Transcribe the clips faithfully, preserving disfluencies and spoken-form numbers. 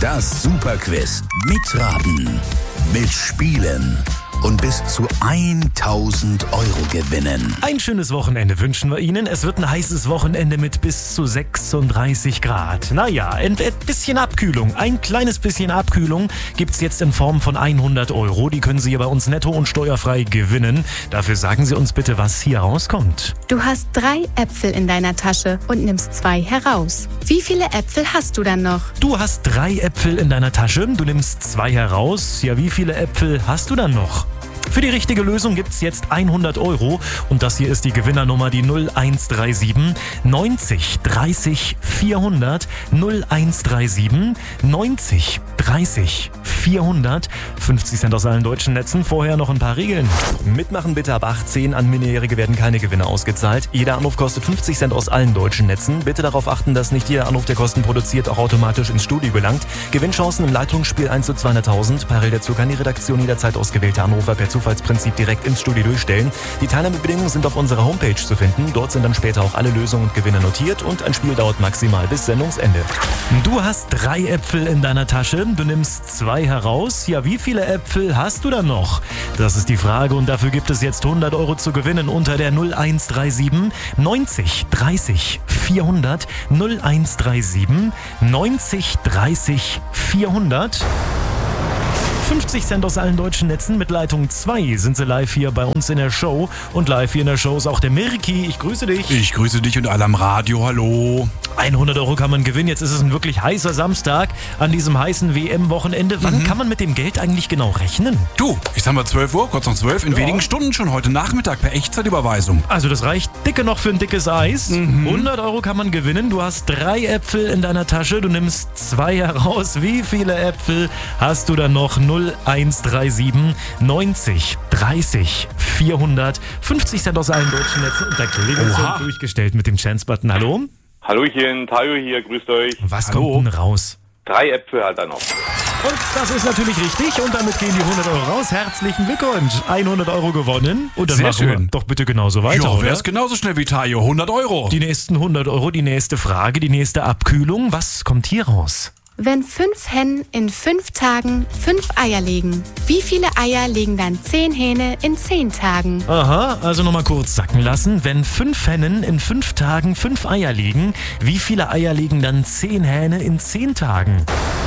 Das Superquiz. Mitraten, mitspielen und bis zu tausend Euro gewinnen. Ein schönes Wochenende wünschen wir Ihnen. Es wird ein heißes Wochenende mit bis zu sechsunddreißig Grad. Naja, ein bisschen Abkühlung, ein kleines bisschen Abkühlung gibt's jetzt in Form von hundert Euro. Die können Sie hier bei uns netto und steuerfrei gewinnen. Dafür sagen Sie uns bitte, was hier rauskommt. Du hast drei Äpfel in deiner Tasche und nimmst zwei heraus. Wie viele Äpfel hast du dann noch? Du hast drei Äpfel in deiner Tasche, du nimmst zwei heraus. Ja, wie viele Äpfel hast du dann noch? Für die richtige Lösung gibt's jetzt hundert Euro und das hier ist die Gewinnernummer, die null eins drei sieben neunzig dreißig vierhundert null eins drei sieben neunzig dreißig vierhundert. fünfzig Cent aus allen deutschen Netzen. Vorher noch ein paar Regeln. Mitmachen bitte ab achtzehn. An Minderjährige werden keine Gewinne ausgezahlt. Jeder Anruf kostet fünfzig Cent aus allen deutschen Netzen. Bitte darauf achten, dass nicht jeder Anruf, der Kosten produziert, auch automatisch ins Studio gelangt. Gewinnchancen im Leitungsspiel eins zu zweihunderttausend. Parallel dazu kann die Redaktion jederzeit ausgewählte Anrufer per Zufallsprinzip direkt ins Studio durchstellen. Die Teilnahmebedingungen sind auf unserer Homepage zu finden. Dort sind dann später auch alle Lösungen und Gewinne notiert und ein Spiel dauert maximal bis Sendungsende. Du hast drei Äpfel in deiner Tasche. Du nimmst zwei heraus. Ja, wie viele Äpfel hast du dann noch? Das ist die Frage und dafür gibt es jetzt hundert Euro zu gewinnen unter der null eins drei sieben neunzig dreißig vierhundert null eins drei sieben neunzig dreißig vierhundert. fünfzig Cent aus allen deutschen Netzen. Mit Leitung zwei sind sie live hier bei uns in der Show. Und live hier in der Show ist auch der Mirki. Ich grüße dich. Ich grüße dich und alle am Radio. Hallo. hundert Euro kann man gewinnen. Jetzt ist es ein wirklich heißer Samstag an diesem heißen W M-Wochenende. Wann mhm. kann man mit dem Geld eigentlich genau rechnen? Du, ich sag mal zwölf Uhr, kurz nach zwölf. In ja. wenigen Stunden schon heute Nachmittag per Echtzeitüberweisung. Also das reicht dicke noch für ein dickes Eis. Mhm. hundert Euro kann man gewinnen. Du hast drei Äpfel in deiner Tasche. Du nimmst zwei heraus. Wie viele Äpfel hast du dann noch? null eins drei sieben neunzig dreißig vierhundert. fünfzig Cent aus allen deutschen Netzen. Und da klingelt es durchgestellt mit dem Chance-Button. Hallo? Hallöchen, Tayo hier, grüßt euch. Was Hallo. kommt denn raus? Drei Äpfel halt dann noch. Und das ist natürlich richtig und damit gehen die hundert Euro raus. Herzlichen Glückwunsch. hundert Euro gewonnen. Und dann Sehr machen schön. wir doch bitte genauso weiter, Ja, oder? wer ist genauso schnell wie Tayo? hundert Euro. Die nächsten hundert Euro, die nächste Frage, die nächste Abkühlung. Was kommt hier raus? Wenn fünf Hennen in fünf Tagen fünf Eier legen, wie viele Eier legen dann zehn Hähne in zehn Tagen? Aha, also nochmal kurz sacken lassen. Wenn fünf Hennen in fünf Tagen fünf Eier legen, wie viele Eier legen dann zehn Hähne in zehn Tagen?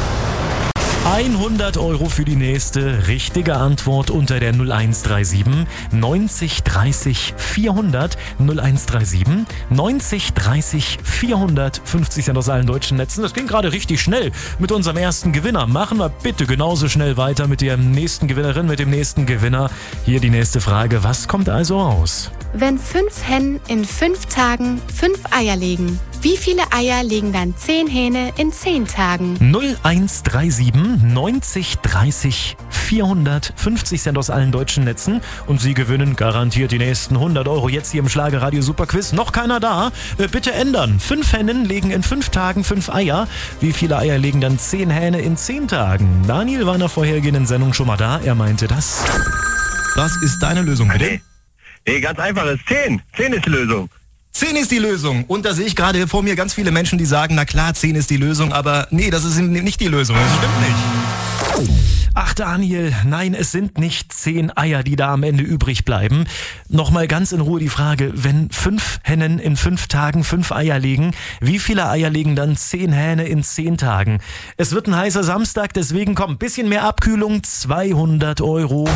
hundert Euro für die nächste richtige Antwort unter der null eins drei sieben neunzig dreißig vierhundert null eins drei sieben neunzig dreißig vierhundert. fünfzig Cent aus allen deutschen Netzen. Das ging gerade richtig schnell mit unserem ersten Gewinner. Machen wir bitte genauso schnell weiter mit der nächsten Gewinnerin, mit dem nächsten Gewinner. Hier die nächste Frage. Was kommt also raus? Wenn fünf Hennen in fünf Tagen fünf Eier legen, wie viele Eier legen dann zehn Hähne in zehn Tagen? null eins drei sieben neunzig dreißig vierhundert. fünfzig Cent aus allen deutschen Netzen. Und Sie gewinnen garantiert die nächsten hundert Euro. Jetzt hier im Schlagerradio Superquiz. Noch keiner da? Äh, bitte ändern. Fünf Hennen legen in fünf Tagen fünf Eier. Wie viele Eier legen dann zehn Hähne in zehn Tagen? Daniel war in der vorhergehenden Sendung schon mal da. Er meinte das. Was ist deine Lösung, bitte? Nee, nee, ganz einfach. Es ist zehn. zehn ist die Lösung. zehn ist die Lösung. Und da sehe ich gerade vor mir ganz viele Menschen, die sagen, na klar, zehn ist die Lösung, aber nee, das ist nicht die Lösung. Das stimmt nicht. Ach Daniel, nein, es sind nicht zehn Eier, die da am Ende übrig bleiben. Nochmal ganz in Ruhe die Frage, wenn fünf Hennen in fünf Tagen fünf Eier legen, wie viele Eier legen dann zehn Hähne in zehn Tagen? Es wird ein heißer Samstag, deswegen komm, ein bisschen mehr Abkühlung, zweihundert Euro.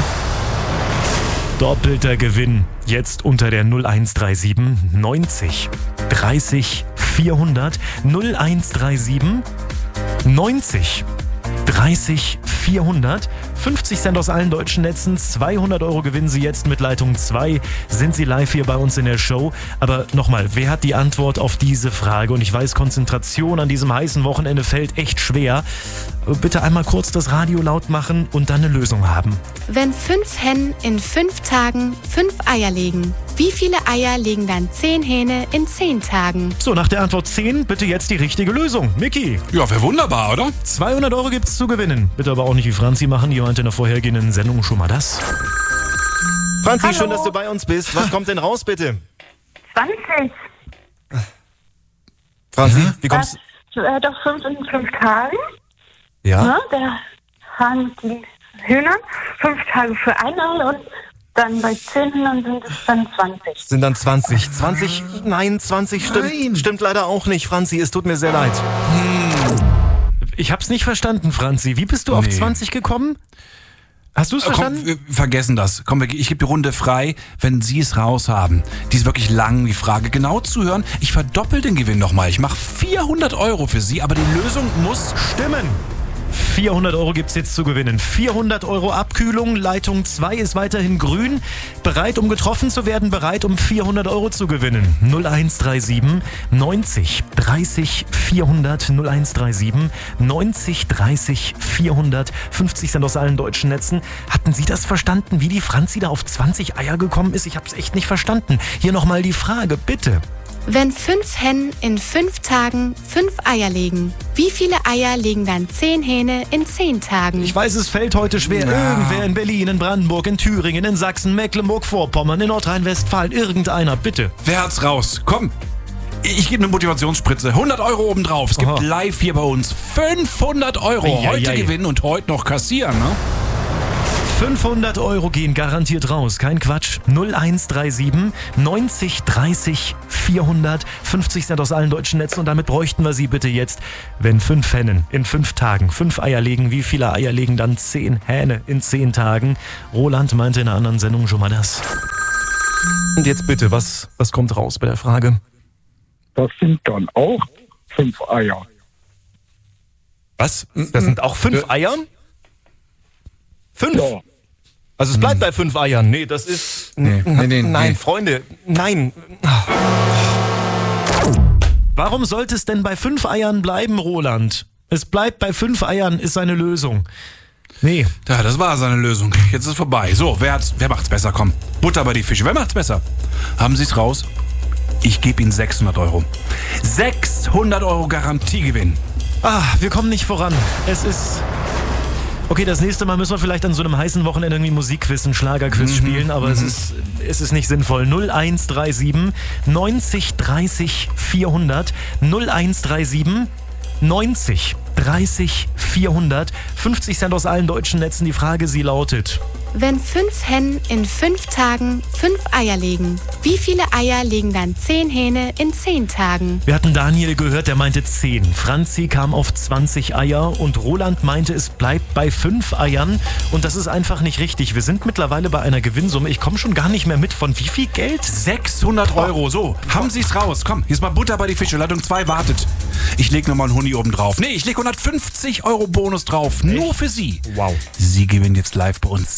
Doppelter Gewinn. Jetzt unter der null eins drei sieben neunzig dreißig vierhundert null eins drei sieben neunzig dreißig vierhundert. fünfzig Cent aus allen deutschen Netzen. zweihundert Euro gewinnen Sie jetzt mit Leitung zwei. Sind Sie live hier bei uns in der Show. Aber nochmal, wer hat die Antwort auf diese Frage? Und ich weiß, Konzentration an diesem heißen Wochenende fällt echt schwer. Bitte einmal kurz das Radio laut machen und dann eine Lösung haben. Wenn fünf Hennen in fünf Tagen fünf Eier legen, wie viele Eier legen dann zehn Hähne in zehn Tagen? So, nach der Antwort zehn bitte jetzt die richtige Lösung. Micky. Ja, wäre wunderbar, oder? zweihundert Euro gibt's zu gewinnen. Bitte aber auch nicht wie Franzi machen, die meinte in der vorhergehenden Sendung schon mal das. Franzi, Hallo. schön, dass du bei uns bist. Was kommt denn raus, bitte? zwanzig. Franzi, wie kommst Das, äh, doch fünf in fünf Tagen. Ja. Ne? Der Hahn mit den Hühnern, fünf Tage für ein Ei und dann bei zehn Hühnern sind es dann zwanzig. Sind dann zwanzig. zwanzig, nein, zwanzig stimmt, Nein. stimmt leider auch nicht, Franzi. Es tut mir sehr leid. Ich hab's nicht verstanden, Franzi. Wie bist du auf Nee. zwanzig gekommen? Hast du es Äh, Komm, verstanden? wir vergessen das. Komm, ich gebe die Runde frei, wenn Sie es raus haben. Die ist wirklich lang, die Frage. Genau zuhören. Ich verdoppel den Gewinn nochmal. Ich mache vierhundert Euro für Sie, aber die Lösung muss Stimmen. vierhundert Euro gibt's jetzt zu gewinnen. vierhundert Euro Abkühlung. Leitung zwei ist weiterhin grün. Bereit, um getroffen zu werden. Bereit, um vierhundert Euro zu gewinnen. null eins drei sieben neunzig dreißig vierhundert. null eins drei sieben neunzig dreißig vierhundert. fünfzig Cent aus allen deutschen Netzen. Hatten Sie das verstanden, wie die Franzi da auf zwanzig Eier gekommen ist? Ich hab's echt nicht verstanden. Hier nochmal die Frage, bitte. Wenn fünf Hennen in fünf Tagen fünf Eier legen, wie viele Eier legen dann zehn Hähne in zehn Tagen? Ich weiß, es fällt heute schwer. Ja. Irgendwer in Berlin, in Brandenburg, in Thüringen, in Sachsen, Mecklenburg-Vorpommern, in Nordrhein-Westfalen. Irgendeiner, bitte. Wer hat's raus? Komm. Ich gebe eine Motivationsspritze. hundert Euro obendrauf. Es gibt Aha. live hier bei uns fünfhundert Euro. Eieiei. Heute gewinnen und heute noch kassieren, ne? fünfhundert Euro gehen garantiert raus. Kein Quatsch. null eins drei sieben neunzig dreißig vierhundert. fünfzig Cent aus allen deutschen Netzen. Und damit bräuchten wir Sie bitte jetzt, wenn fünf Hennen in fünf Tagen fünf Eier legen. Wie viele Eier legen dann zehn Hähne in zehn Tagen? Roland meinte in einer anderen Sendung schon mal das. Und jetzt bitte, was, was kommt raus bei der Frage? Das sind dann auch fünf Eier. Was? Das sind auch fünf Eier? Fünf? Ja. Also es bleibt bei fünf Eiern. Nee, das ist... Nee, nee, nee, nein, nee. Freunde, nein. Warum sollte es denn bei fünf Eiern bleiben, Roland? Es bleibt bei fünf Eiern, ist seine Lösung. Nee. Ja, das war seine Lösung. Jetzt ist es vorbei. So, wer, hat's, wer macht's besser? Komm, Butter bei die Fische. Wer macht's besser? Haben Sie's raus? Ich gebe Ihnen sechshundert Euro. sechshundert Euro Garantiegewinn. Ah, wir kommen nicht voran. Es ist... Okay, das nächste Mal müssen wir vielleicht an so einem heißen Wochenende irgendwie Musikquiz, ein Schlagerquiz spielen, aber es ist, es ist nicht sinnvoll. null eins drei sieben neunzig dreißig vierhundert. null eins drei sieben neunzig dreißig vierhundert. fünfzig Cent aus allen deutschen Netzen. Die Frage, sie lautet... Wenn fünf Hennen in fünf Tagen fünf Eier legen, wie viele Eier legen dann zehn Hähne in zehn Tagen? Wir hatten Daniel gehört, der meinte zehn. Franzi kam auf zwanzig Eier und Roland meinte, es bleibt bei fünf Eiern. Und das ist einfach nicht richtig. Wir sind mittlerweile bei einer Gewinnsumme. Ich komme schon gar nicht mehr mit. Von wie viel Geld? sechshundert Euro. So, haben Sie's raus. Komm, hier ist mal Butter bei die Fische. Leitung zwei wartet. Ich leg nochmal einen Huni oben drauf. Nee, ich leg hundertfünfzig Euro Bonus drauf. Nur für Sie. Wow. Sie gewinnen jetzt live bei uns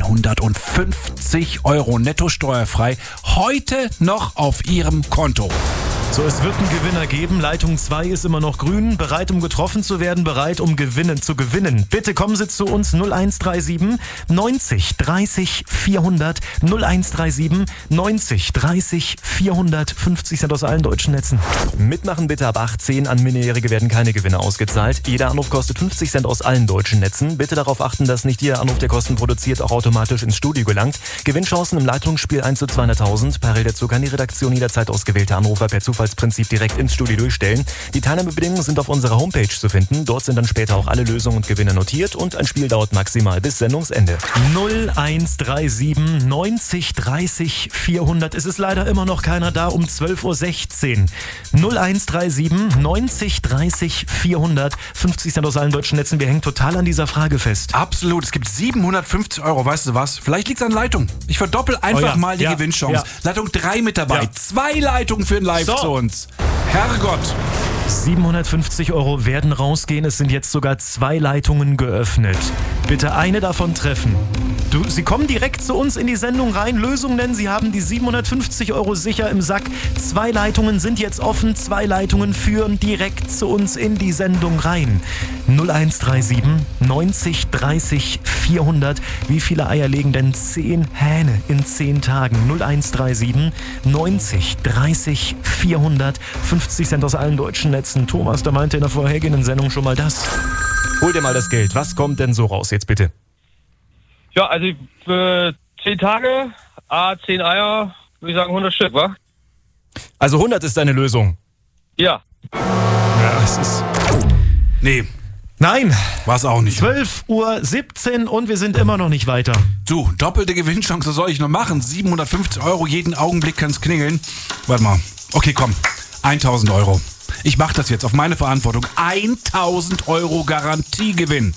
siebenhundertfünfzig Euro netto steuerfrei. Heute noch auf Ihrem Konto. So, es wird einen Gewinner geben. Leitung zwei ist immer noch grün. Bereit, um getroffen zu werden. Bereit, um gewinnen zu gewinnen. Bitte kommen Sie zu uns. null eins drei sieben neunzig dreißig vierhundert. null eins drei sieben neunzig dreißig vierhundert. fünfzig Cent aus allen deutschen Netzen. Mitmachen bitte ab achtzehn. An Minderjährige werden keine Gewinne ausgezahlt. Jeder Anruf kostet fünfzig Cent aus allen deutschen Netzen. Bitte darauf achten, dass nicht jeder Anruf, der Kosten produziert, auch automatisch ins Studio gelangt. Gewinnchancen im Leitungsspiel eins zu zweihunderttausend. Parallel dazu kann die Redaktion jederzeit ausgewählte Anrufer per Zufallsprinzip direkt ins Studio durchstellen. Die Teilnahmebedingungen sind auf unserer Homepage zu finden. Dort sind dann später auch alle Lösungen und Gewinne notiert und ein Spiel dauert maximal bis Sendungsende. null eins drei sieben neunzig dreißig vierhundert. Es ist leider immer noch keiner da um zwölf Uhr sechzehn. null eins drei sieben neunzig dreißig vierhundert. fünfzig Cent aus allen deutschen Netzen. Wir hängen total an dieser Frage fest. Absolut, es gibt siebenhundertfünfzig Euro. Weißt du was? Vielleicht liegt es an Leitung. Ich verdoppel einfach Oh ja, mal die ja, Gewinnchance. ja. Leitung drei mit dabei. Ja. Zwei Leitungen für ein Live So. zu uns. Herrgott. siebenhundertfünfzig Euro werden rausgehen. Es sind jetzt sogar zwei Leitungen geöffnet. Bitte eine davon treffen. Du, Sie kommen direkt zu uns in die Sendung rein. Lösung nennen. Sie haben die siebenhundertfünfzig Euro sicher im Sack. Zwei Leitungen sind jetzt offen. Zwei Leitungen führen direkt zu uns in die Sendung rein. null eins drei sieben neunzig dreißig vierhundert. Wie viele Eier legen denn zehn Hähne in zehn Tagen? null eins drei sieben neunzig dreißig vierhundert. fünfzig Cent aus allen deutschen Netzen. Thomas, der meinte in der vorhergehenden Sendung schon mal das. Hol dir mal das Geld. Was kommt denn so raus jetzt bitte? Ja, also für zehn Tage, a zehn Eier, würde ich sagen hundert Stück, wa? Also hundert ist deine Lösung. Ja. Ja, es ist... Nee, Nein. War es auch nicht. zwölf Uhr siebzehn und wir sind immer noch nicht weiter. Du, doppelte Gewinnchance, was soll ich noch machen? siebenhundertfünfzig Euro, jeden Augenblick kann's klingeln. Warte mal. Okay, komm. tausend Euro. Ich mach das jetzt auf meine Verantwortung. tausend Euro Garantiegewinn.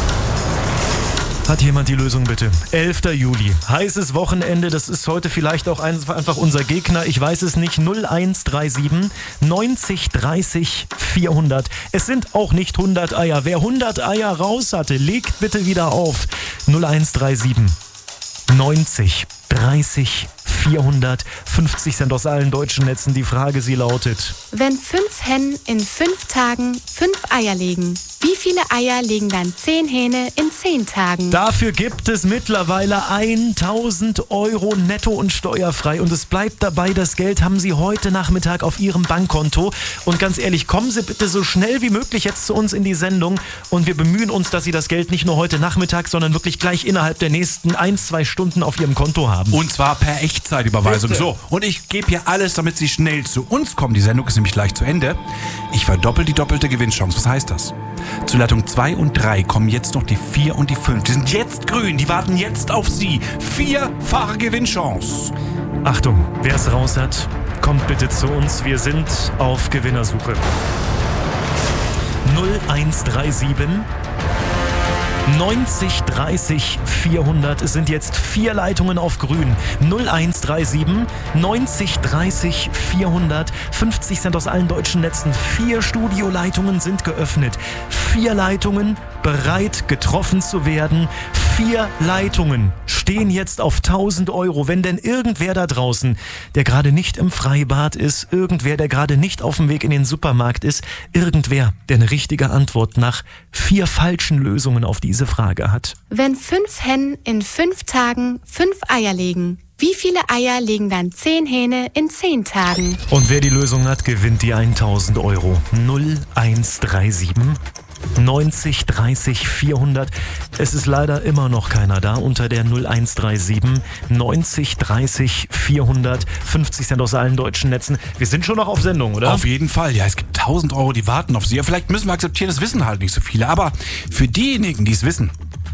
Hat jemand die Lösung bitte? elfter Juli. Heißes Wochenende. Das ist heute vielleicht auch einfach unser Gegner. Ich weiß es nicht. null eins drei sieben neunzig dreißig vierhundert. Es sind auch nicht hundert Eier. Wer hundert Eier raus hatte, legt bitte wieder auf. null eins drei sieben neunzig dreißig vierhundert. fünfzig Cent aus allen deutschen Netzen. Die Frage, sie lautet: Wenn fünf Hennen in fünf Tagen fünf Eier legen, wie viele Eier legen dann zehn Hähne in zehn Tagen? Dafür gibt es mittlerweile tausend Euro netto und steuerfrei. Und es bleibt dabei, das Geld haben Sie heute Nachmittag auf Ihrem Bankkonto. Und ganz ehrlich, kommen Sie bitte so schnell wie möglich jetzt zu uns in die Sendung. Und wir bemühen uns, dass Sie das Geld nicht nur heute Nachmittag, sondern wirklich gleich innerhalb der nächsten ein, zwei Stunden auf Ihrem Konto haben. Und zwar per Echtzeitüberweisung. Bitte. So, und ich gebe hier alles, damit Sie schnell zu uns kommen. Die Sendung ist nämlich gleich zu Ende. Ich verdoppel die doppelte Gewinnchance. Was heißt das? Zu Leitung zwei und drei kommen jetzt noch die vier und die fünf. Die sind jetzt grün, die warten jetzt auf Sie. Vierfache Gewinnchance. Achtung, wer es raus hat, kommt bitte zu uns. Wir sind auf Gewinnersuche. null eins drei sieben neunzig dreißig vierhundert. Es sind jetzt vier Leitungen auf grün. null eins drei sieben neunzig dreißig vierhundert. fünfzig Cent aus allen deutschen Netzen. Vier Studioleitungen sind geöffnet. Vier Leitungen bereit, getroffen zu werden. Vier Leitungen stehen jetzt auf tausend Euro. Wenn denn irgendwer da draußen, der gerade nicht im Freibad ist, irgendwer, der gerade nicht auf dem Weg in den Supermarkt ist, irgendwer, der eine richtige Antwort nach vier falschen Lösungen auf diese Frage hat. Wenn fünf Hennen in fünf Tagen fünf Eier legen, wie viele Eier legen dann zehn Hähne in zehn Tagen? Und wer die Lösung hat, gewinnt die tausend Euro. null eins drei sieben neunzig dreißig vierhundert. Es ist leider immer noch keiner da unter der null eins drei sieben neunzig dreißig vierhundert. fünfzig Cent aus allen deutschen Netzen. Wir sind schon noch auf Sendung, oder? Auf jeden Fall. Ja, es gibt tausend Euro, die warten auf Sie. Ja, vielleicht müssen wir akzeptieren, das wissen halt nicht so viele. Aber für diejenigen, die es wissen,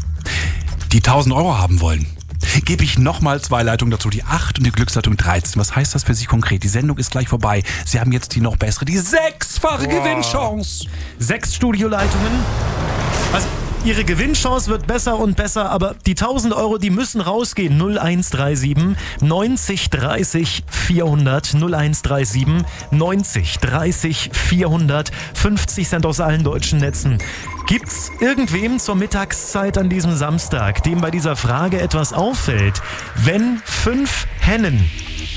die tausend Euro haben wollen, gebe ich nochmal zwei Leitungen dazu, die acht und die Glücksleitung dreizehn. Was heißt das für Sie konkret? Die Sendung ist gleich vorbei. Sie haben jetzt die noch bessere, die sechsfache wow. Gewinnchance. Sechs Studioleitungen. Also Ihre Gewinnchance wird besser und besser, aber die tausend Euro, die müssen rausgehen. null eins drei sieben neunzig dreißig vierhundert. null eins drei sieben neunzig dreißig vierhundert. fünfzig Cent aus allen deutschen Netzen. Gibt's irgendwem zur Mittagszeit an diesem Samstag, dem bei dieser Frage etwas auffällt? Wenn fünf Hennen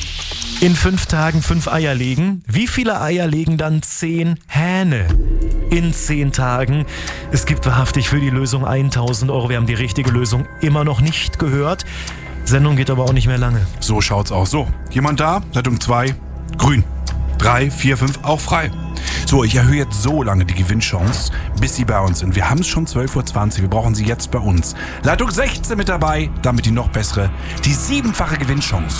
in fünf Tagen fünf Eier legen, wie viele Eier legen dann zehn Hähne in zehn Tagen? Es gibt wahrhaftig für die Lösung tausend Euro. Wir haben die richtige Lösung immer noch nicht gehört. Sendung geht aber auch nicht mehr lange. So schaut's aus. So, jemand da? Leitung zwei, grün. drei, vier, fünf, auch frei. So, ich erhöhe jetzt so lange die Gewinnchance, bis Sie bei uns sind. Wir haben es schon zwölf Uhr zwanzig, wir brauchen Sie jetzt bei uns. Leitung sechzehn mit dabei, damit die noch bessere, die siebenfache Gewinnchance.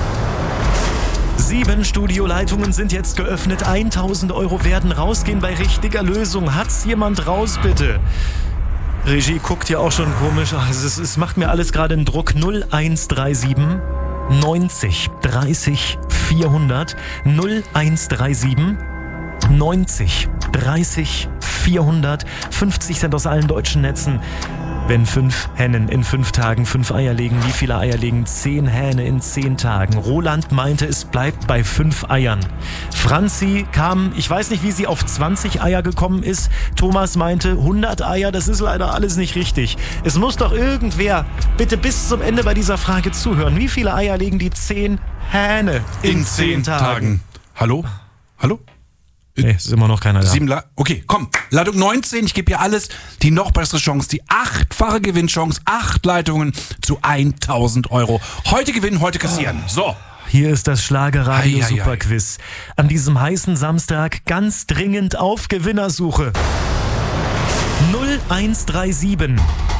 Sieben Studioleitungen sind jetzt geöffnet. tausend Euro werden rausgehen bei richtiger Lösung. Hat's jemand raus, bitte? Regie guckt ja auch schon komisch. Ach, es, ist, es macht mir alles gerade einen Druck. null eins drei sieben neunzig dreißig vierhundert. null eins drei sieben neunzig dreißig vierhundert. fünfzig Cent aus allen deutschen Netzen. Wenn fünf Hennen in fünf Tagen fünf Eier legen, wie viele Eier legen zehn Hähne in zehn Tagen? Roland meinte, es bleibt bei fünf Eiern. Franzi kam, ich weiß nicht, wie sie auf zwanzig Eier gekommen ist. Thomas meinte, hundert Eier, das ist leider alles nicht richtig. Es muss doch irgendwer bitte bis zum Ende bei dieser Frage zuhören. Wie viele Eier legen die zehn Hähne in, in zehn Tagen? Tagen? Hallo? Hallo? Nee, es ist immer noch keiner da. Sieben La- okay, komm. Leitung neunzehn, ich gebe hier alles. Die noch bessere Chance, die achtfache Gewinnchance. Acht Leitungen zu tausend Euro. Heute gewinnen, heute kassieren. So. Hier ist das Schlagerradio Superquiz. An diesem heißen Samstag ganz dringend auf Gewinnersuche. null eins drei sieben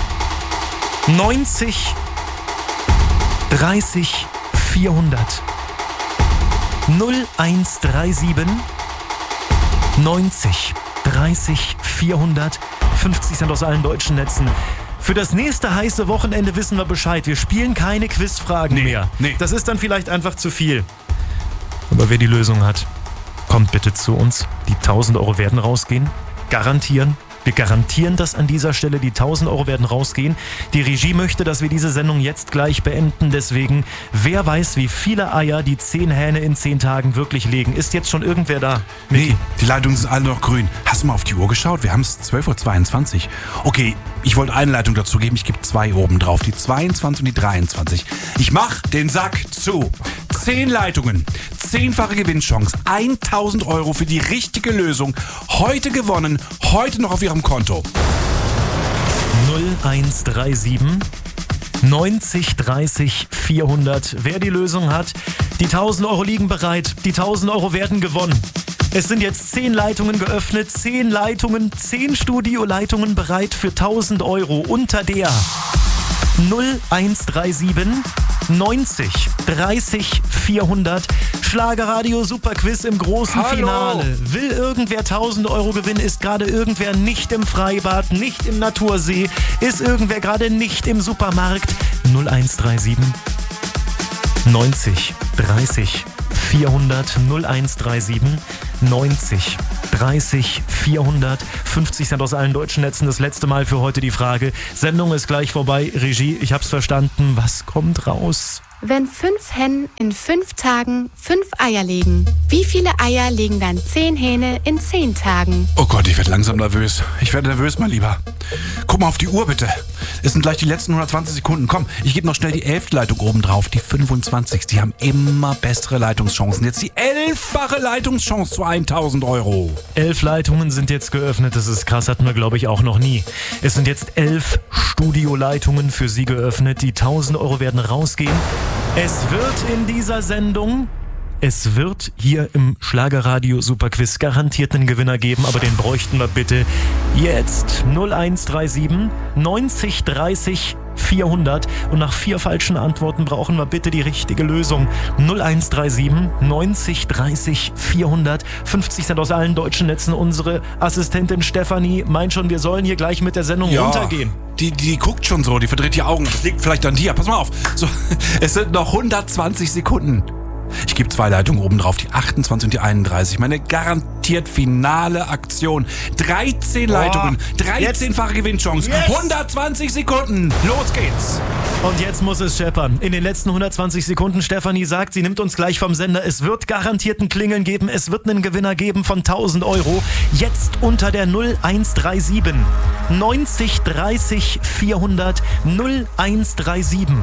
neunzig dreißig vierhundert. null eins drei sieben neunzig dreißig vierhundert. fünfzig Cent aus allen deutschen Netzen. Für das nächste heiße Wochenende wissen wir Bescheid. Wir spielen keine Quizfragen Nee, mehr. nee. Das ist dann vielleicht einfach zu viel. Aber wer die Lösung hat, kommt bitte zu uns. Die tausend Euro werden rausgehen. Garantieren. Wir garantieren das an dieser Stelle. Die tausend Euro werden rausgehen. Die Regie möchte, dass wir diese Sendung jetzt gleich beenden. Deswegen, wer weiß, wie viele Eier die zehn Hähne in zehn Tagen wirklich legen? Ist jetzt schon irgendwer da? Nee, die Leitungen sind alle noch grün. Hast du mal auf die Uhr geschaut? Wir haben es zwölf Uhr zweiundzwanzig. Okay, ich wollte eine Leitung dazu geben. Ich gebe zwei oben drauf. Die zweiundzwanzig und die dreiundzwanzig. Ich mach den Sack zu. Zehn Leitungen. Zehnfache Gewinnchance. tausend Euro für die richtige Lösung. Heute gewonnen. Heute noch auf Ihrem Konto. null eins drei sieben neunzig dreißig vierhundert. Wer die Lösung hat, die tausend Euro liegen bereit. Die tausend Euro werden gewonnen. Es sind jetzt zehn Leitungen geöffnet, zehn Leitungen, zehn Studioleitungen bereit für tausend Euro unter der null eins drei sieben neunzig dreißig vierhundert. Schlagerradio Superquiz im großen Hallo. Finale. Will irgendwer tausend Euro gewinnen? Ist gerade irgendwer nicht im Freibad, nicht im Natursee? Ist irgendwer gerade nicht im Supermarkt? null eins drei sieben neunzig dreißig vierhundert. null eins drei sieben neunzig dreißig vierhundert. fünfzig Cent aus allen deutschen Netzen. Das letzte Mal für heute die Frage. Sendung ist gleich vorbei. Regie, ich hab's verstanden. Was kommt raus? Wenn fünf Hennen in fünf Tagen fünf Eier legen, wie viele Eier legen dann zehn Hähne in zehn Tagen? Oh Gott, ich werde langsam nervös. Ich werde nervös, mein Lieber. Guck mal auf die Uhr, bitte. Es sind gleich die letzten hundertzwanzig Sekunden. Komm, ich gebe noch schnell die elfte Leitung oben drauf. Die fünfundzwanzig. Die haben immer bessere Leitungschancen. Jetzt die elffache Leitungschance zu tausend Euro. Elf Leitungen sind jetzt geöffnet. Das ist krass, hatten wir, glaube ich, auch noch nie. Es sind jetzt elf Studioleitungen für Sie geöffnet. Die tausend Euro werden rausgehen. Es wird in dieser Sendung, es wird hier im Schlagerradio Superquiz garantiert einen Gewinner geben, aber den bräuchten wir bitte jetzt. null eins drei sieben neunzig dreißig vierhundert. Und nach vier falschen Antworten brauchen wir bitte die richtige Lösung. null eins drei sieben neunzig dreißig vierhundert. fünfzig Cent aus allen deutschen Netzen. Unsere Assistentin Stefanie meint schon, wir sollen hier gleich mit der Sendung runtergehen. Die, die guckt schon so, die verdreht die Augen. Das liegt vielleicht an dir. Pass mal auf. So, es sind noch hundertzwanzig Sekunden. Ich gebe zwei Leitungen oben drauf, die achtundzwanzig und die einunddreißig. Meine garantiert finale Aktion. dreizehn Leitungen, dreizehnfache Gewinnchance, Yes. hundertzwanzig Sekunden. Los geht's. Und jetzt muss es scheppern. In den letzten hundertzwanzig Sekunden, Stefanie sagt, sie nimmt uns gleich vom Sender. Es wird garantiert ein Klingeln geben. Es wird einen Gewinner geben von tausend Euro. Jetzt unter der null eins drei sieben neunzig dreißig vierhundert. null eins drei sieben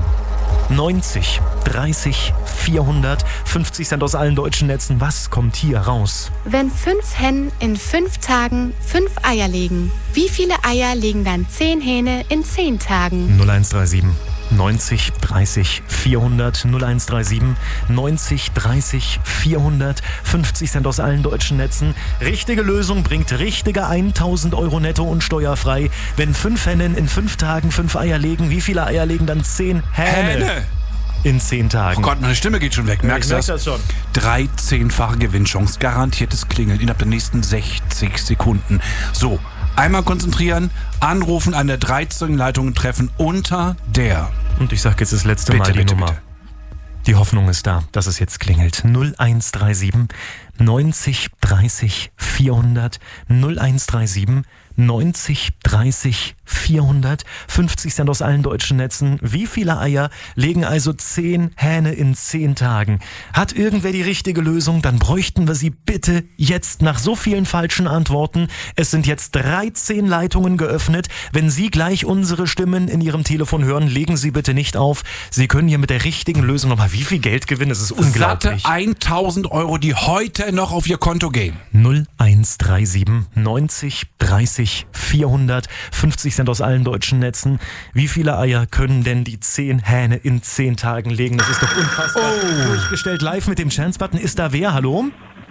neunzig dreißig vierhundert. fünfzig Cent aus allen deutschen Netzen. Was kommt hier raus? Wenn fünf Hennen in fünf Tagen fünf Eier legen, wie viele Eier legen dann zehn Hähne in zehn Tagen? null eins drei sieben neunzig dreißig vierhundert. null eins drei sieben neunzig dreißig vierhundert. fünfzig Cent aus allen deutschen Netzen. Richtige Lösung bringt richtige tausend Euro netto und steuerfrei. Wenn fünf Hennen in fünf Tagen fünf Eier legen, wie viele Eier legen dann zehn Hähne? Hähne. In zehn Tagen. Oh Gott, meine Stimme geht schon weg. Merkst du ich merk das? das schon. dreizehnfache Gewinnchance, garantiertes Klingeln innerhalb der nächsten sechzig Sekunden. So, einmal konzentrieren, anrufen, an der dreizehn Leitungen treffen unter der. Und ich sag jetzt das letzte Bitte, Mal die bitte, Nummer. bitte. Die Hoffnung ist da, dass es jetzt klingelt. null eins drei sieben neunzig dreißig vierhundert. null eins drei sieben neunzig dreißig vierhundert. fünfzig Cent aus allen deutschen Netzen. Wie viele Eier legen also zehn Hähne in zehn Tagen? Hat irgendwer die richtige Lösung? Dann bräuchten wir sie bitte jetzt nach so vielen falschen Antworten. Es sind jetzt dreizehn Leitungen geöffnet. Wenn Sie gleich unsere Stimmen in Ihrem Telefon hören, legen Sie bitte nicht auf. Sie können hier mit der richtigen Lösung nochmal wie viel Geld gewinnen? Es ist unglaublich. Satte tausend Euro, die heute noch auf Ihr Konto gehen. null eins drei sieben neunzig dreißig vierhundert. fünfzig Cent aus allen deutschen Netzen. Wie viele Eier können denn die zehn Hähne in zehn Tagen legen? Das ist doch unfassbar. Oh. Durchgestellt live mit dem Chance-Button. Ist da wer? Hallo?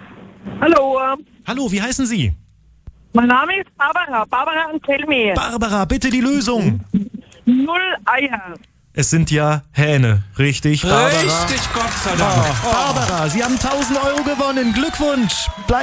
Hallo. Hallo, wie heißen Sie? Mein Name ist Barbara. Barbara und Telmi. Barbara, bitte die Lösung. Null Eier. Es sind ja Hähne, richtig, Barbara? Richtig, Gott sei Dank. Oh, Barbara, Sie haben tausend Euro gewonnen. Glückwunsch. Bleib